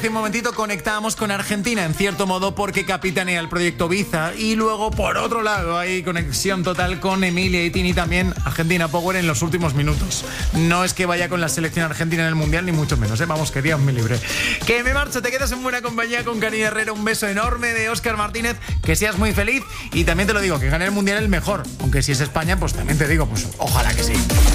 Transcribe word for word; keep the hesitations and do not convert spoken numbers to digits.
hace un momentito conectábamos con Argentina, en cierto modo, porque capitanea el proyecto Biza. Y luego, por otro lado, hay conexión total con Emilia y Tini, también Argentina Power en los últimos minutos. No es que vaya con la selección argentina en el Mundial, ni mucho menos, ¿eh? Vamos, que Dios me libre. Que me marcho, te quedas en buena compañía con Cari Herrera. Un beso enorme de Óscar Martínez, que seas muy feliz. Y también te lo digo, que gane el Mundial el mejor. Aunque si es España, pues también te digo, pues ojalá que sí.